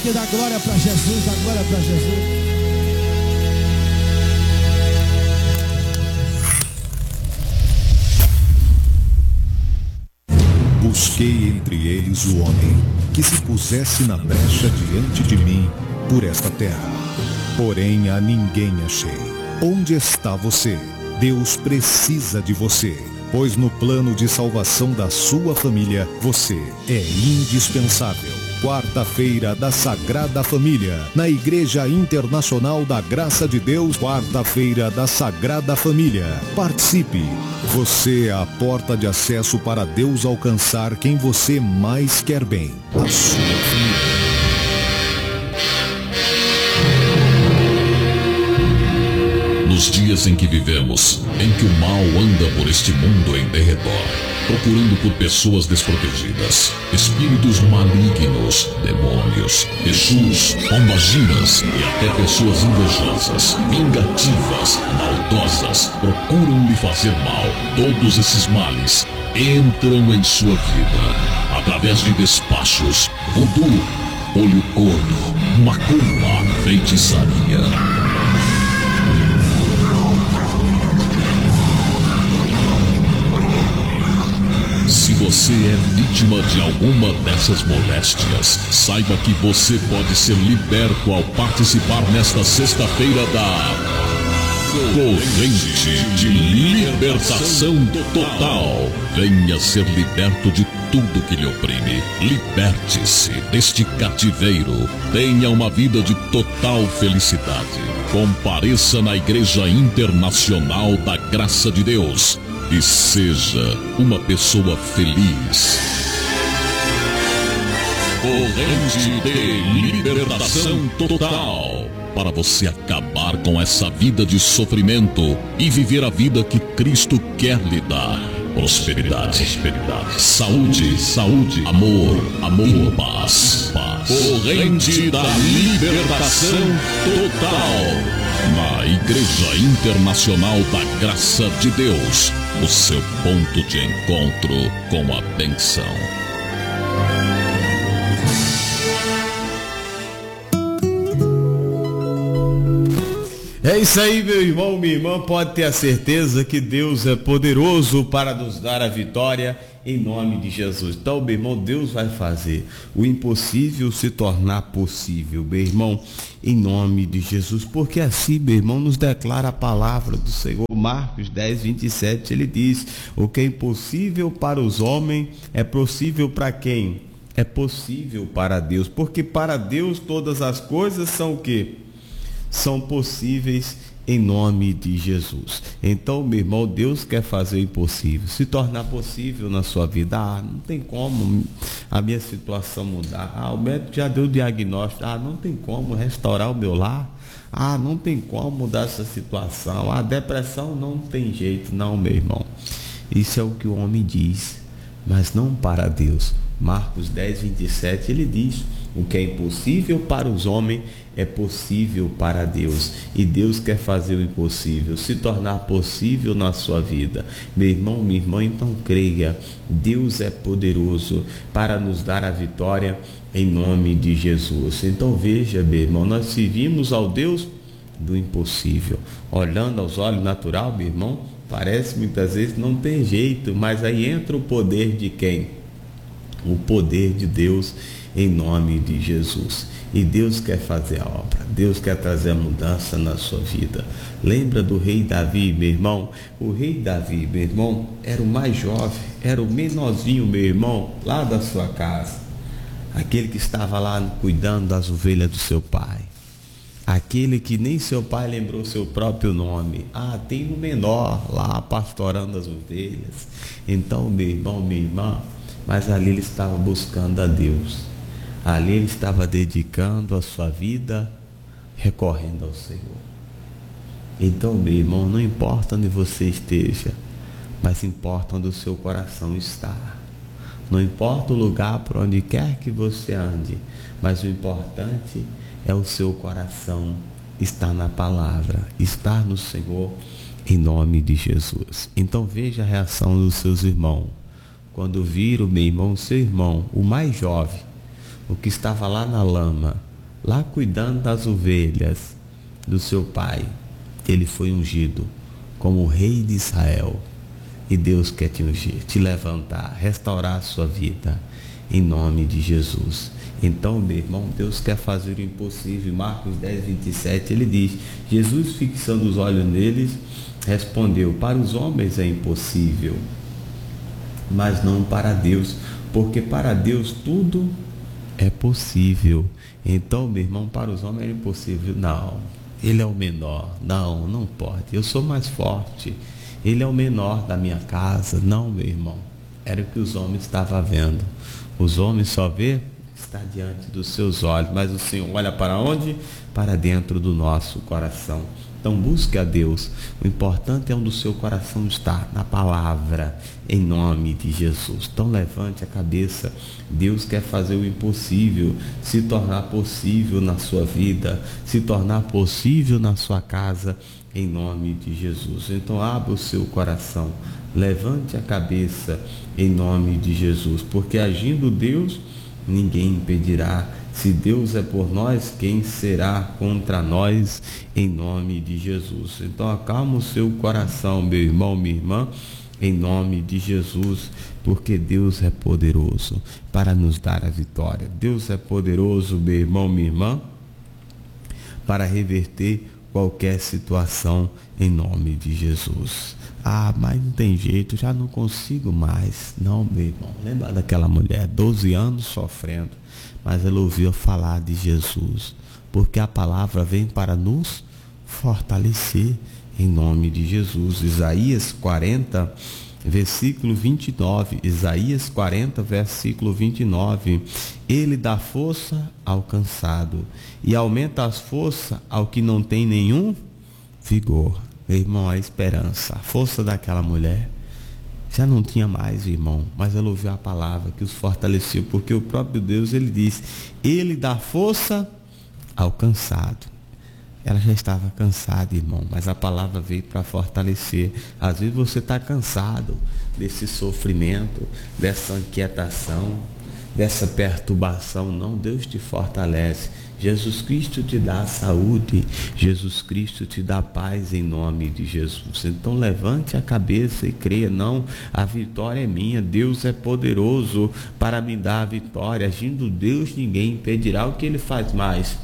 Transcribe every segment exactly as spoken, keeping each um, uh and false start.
que dá glória para Jesus, dá glória para Jesus. Busquei entre eles o homem que se pusesse na brecha diante de mim por esta terra. Porém a ninguém achei. Onde está você? Deus precisa de você, pois no plano de salvação da sua família, você é indispensável. Quarta-feira da Sagrada Família, na Igreja Internacional da Graça de Deus, quarta-feira da Sagrada Família. Participe! Você é a porta de acesso para Deus alcançar quem você mais quer bem, a sua família. Nos dias em que vivemos, em que o mal anda por este mundo em derredor, procurando por pessoas desprotegidas, espíritos malignos, demônios, exus, pombagiras e até pessoas invejosas, vingativas, maldosas, procuram lhe fazer mal. Todos esses males entram em sua vida através de despachos, voodoo, olho gordo, macumba, feitiçaria. Se você é vítima de alguma dessas moléstias, saiba que você pode ser liberto ao participar nesta sexta-feira da Corrente de Libertação Total. Venha ser liberto de tudo que lhe oprime. Liberte-se deste cativeiro. Tenha uma vida de total felicidade. Compareça na Igreja Internacional da Graça de Deus e seja uma pessoa feliz. Corrente de Libertação Total, para você acabar com essa vida de sofrimento e viver a vida que Cristo quer lhe dar. Prosperidade, prosperidade, saúde, saúde, amor, amor, paz, paz. Corrente da Libertação Total, na Igreja Internacional da Graça de Deus, o seu ponto de encontro com a bênção. É isso aí, meu irmão, minha irmã, pode ter a certeza que Deus é poderoso para nos dar a vitória em nome de Jesus. Então, meu irmão, Deus vai fazer o impossível se tornar possível, meu irmão, em nome de Jesus, porque assim, meu irmão, nos declara a palavra do Senhor. Marcos dez, vinte e sete, ele diz: o que é impossível para os homens é possível para quem? É possível para Deus, porque para Deus todas as coisas são o quê? São possíveis em nome de Jesus. Então, meu irmão, Deus quer fazer o impossível se tornar possível na sua vida. Ah, não tem como a minha situação mudar. Ah, o médico já deu o diagnóstico. Ah, não tem como restaurar o meu lar. Ah, não tem como mudar essa situação. A depressão não tem jeito. Não, meu irmão, isso é o que o homem diz, mas não para Deus. Marcos dez, vinte e sete, ele diz: o que é impossível para os homens é possível para Deus. E Deus quer fazer o impossível se tornar possível na sua vida. Meu irmão, minha irmã, então creia, Deus é poderoso para nos dar a vitória em nome de Jesus. Então veja, meu irmão, nós servimos ao Deus do impossível. Olhando aos olhos natural, meu irmão, parece muitas vezes não tem jeito, mas aí entra o poder de quem? O poder de Deus em nome de Jesus. E Deus quer fazer a obra, Deus quer trazer a mudança na sua vida. Lembra do rei Davi, meu irmão? O rei Davi, meu irmão, era o mais jovem, era o menorzinho, meu irmão, lá da sua casa. Aquele que estava lá cuidando das ovelhas do seu pai. Aquele que nem seu pai lembrou seu próprio nome. Ah, tem um menor lá pastorando as ovelhas. Então, meu irmão, minha irmã, mas ali ele estava buscando a Deus. Ali ele estava dedicando a sua vida, recorrendo ao Senhor. Então, meu irmão, não importa onde você esteja, mas importa onde o seu coração está. Não importa o lugar por onde quer que você ande, mas o importante é o seu coração estar na palavra, estar no Senhor, em nome de Jesus. Então veja a reação dos seus irmãos. Quando viram, meu irmão, seu irmão, o mais jovem, o que estava lá na lama, lá cuidando das ovelhas do seu pai, ele foi ungido como o rei de Israel. E Deus quer te ungir, te levantar, restaurar a sua vida, em nome de Jesus. Então, meu irmão, Deus quer fazer o impossível. Marcos dez, vinte e sete, ele diz: Jesus, fixando os olhos neles, respondeu: para os homens é impossível, mas não para Deus, porque para Deus tudo é possível. Então, meu irmão, para os homens é impossível. Não, ele é o menor. Não, não pode. Eu sou mais forte. Ele é o menor da minha casa. Não, meu irmão. Era o que os homens estavam vendo. Os homens só vê está diante dos seus olhos, mas o Senhor olha para onde? Para dentro do nosso coração. Então busque a Deus. O importante é onde o seu coração está, na palavra, em nome de Jesus. Então levante a cabeça. Deus quer fazer o impossível se tornar possível na sua vida, se tornar possível na sua casa, em nome de Jesus. Então abra o seu coração, levante a cabeça, em nome de Jesus, porque agindo Deus, ninguém impedirá. Se Deus é por nós, quem será contra nós, em nome de Jesus? Então acalma o seu coração, meu irmão, minha irmã, em nome de Jesus, porque Deus é poderoso para nos dar a vitória. Deus é poderoso, meu irmão, minha irmã, para reverter qualquer situação, em nome de Jesus. Ah, mas não tem jeito, já não consigo mais. Não, meu irmão, lembra daquela mulher, doze anos sofrendo, mas ela ouviu falar de Jesus, porque a palavra vem para nos fortalecer, em nome de Jesus. Isaías quarenta, versículo vinte e nove, Isaías quarenta, versículo vinte e nove, ele dá força ao cansado e aumenta as forças ao que não tem nenhum vigor. Meu irmão, a esperança, a força daquela mulher já não tinha mais, irmão, mas ela ouviu a palavra que os fortaleceu, porque o próprio Deus, ele diz, ele dá força ao cansado. Ela já estava cansada, irmão, mas a palavra veio para fortalecer. Às vezes você está cansado desse sofrimento, dessa inquietação, dessa perturbação. Não, Deus te fortalece. Jesus Cristo te dá saúde, Jesus Cristo te dá paz, em nome de Jesus. Então levante a cabeça e creia. Não, a vitória é minha. Deus é poderoso para me dar a vitória. Agindo Deus, ninguém impedirá. O que ele faz mais?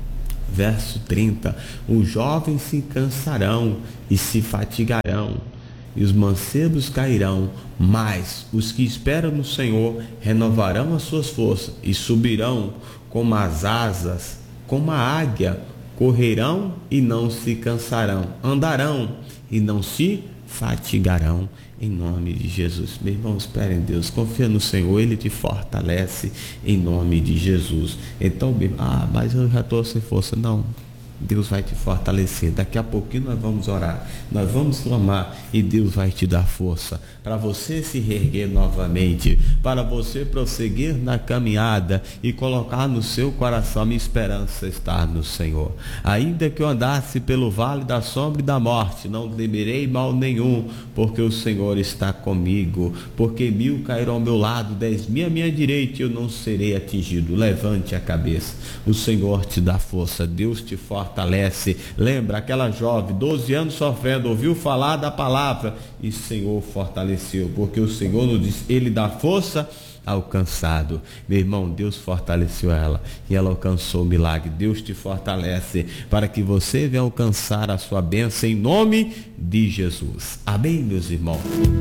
Verso trinta, os jovens se cansarão e se fatigarão, e os mancebos cairão, mas os que esperam no Senhor renovarão as suas forças e subirão como as asas, como a águia, correrão e não se cansarão, andarão e não se fatigarão, em nome de Jesus. Meu irmão, espere em Deus, confia no Senhor, Ele te fortalece, em nome de Jesus. Então, ah, mas eu já estou sem força. Não, Deus vai te fortalecer. Daqui a pouquinho nós vamos orar, nós vamos clamar e Deus vai te dar força para você se reerguer novamente, para você prosseguir na caminhada e colocar no seu coração: a minha esperança está no Senhor. Ainda que eu andasse pelo vale da sombra e da morte, não temerei mal nenhum, porque o Senhor está comigo. Porque mil cairão ao meu lado, dez mil à minha direita, e eu não serei atingido. Levante a cabeça, o Senhor te dá força, Deus te fortalece. Fortalece. Lembra aquela jovem, doze anos sofrendo, ouviu falar da palavra e o Senhor fortaleceu, porque o Senhor nos diz, Ele dá força ao cansado. Meu irmão, Deus fortaleceu ela e ela alcançou o milagre. Deus te fortalece para que você venha alcançar a sua bênção, em nome de Jesus. Amém, meus irmãos?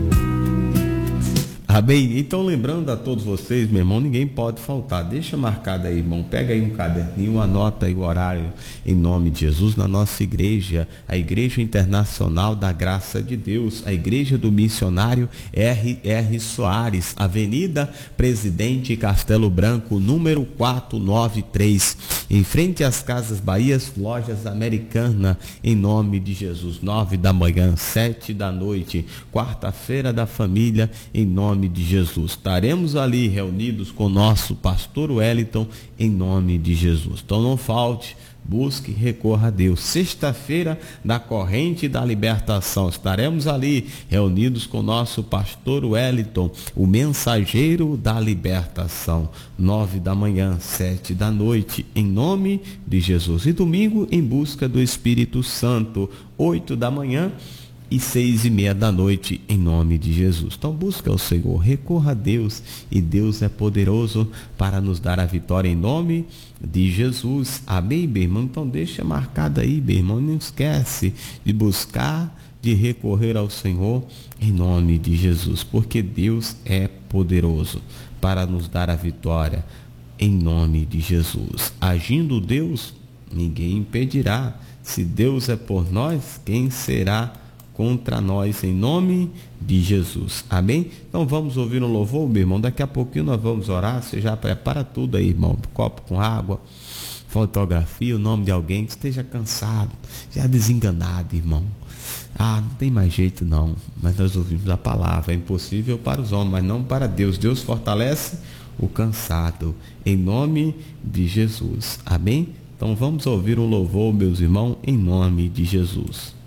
Amém? Então, lembrando a todos vocês, meu irmão, ninguém pode faltar. Deixa marcado aí, irmão. Pega aí um caderninho, anota aí o horário, em nome de Jesus, na nossa igreja, a Igreja Internacional da Graça de Deus, a Igreja do Missionário R R Soares, Avenida Presidente Castelo Branco, número quatrocentos e noventa e três, em frente às Casas Bahias, Lojas Americana, em nome de Jesus. Nove da manhã, sete da noite, quarta-feira da família, em nome de Jesus. Estaremos ali reunidos com o nosso pastor Wellington, em nome de Jesus. Então não falte, busque, recorra a Deus. Sexta-feira da Corrente da Libertação. Estaremos ali reunidos com o nosso pastor Wellington, o mensageiro da libertação. Nove da manhã, sete da noite, em nome de Jesus. E domingo, em busca do Espírito Santo, oito da manhã e seis e meia da noite, em nome de Jesus. Então busca o Senhor, recorra a Deus, e Deus é poderoso para nos dar a vitória em nome de Jesus. Amém, meu irmão? Então deixa marcado aí, meu irmão, não esquece de buscar, de recorrer ao Senhor em nome de Jesus, porque Deus é poderoso para nos dar a vitória em nome de Jesus. Agindo Deus, ninguém impedirá. Se Deus é por nós, quem será contra nós, em nome de Jesus. Amém? Então vamos ouvir um louvor, meu irmão. Daqui a pouquinho nós vamos orar. Você já prepara tudo aí, irmão. Copo com água, fotografia, o nome de alguém que esteja cansado, já desenganado, irmão. Ah, não tem mais jeito não. Mas nós ouvimos a palavra. É impossível para os homens, mas não para Deus. Deus fortalece o cansado, em nome de Jesus. Amém? Então vamos ouvir um louvor, meus irmãos, em nome de Jesus.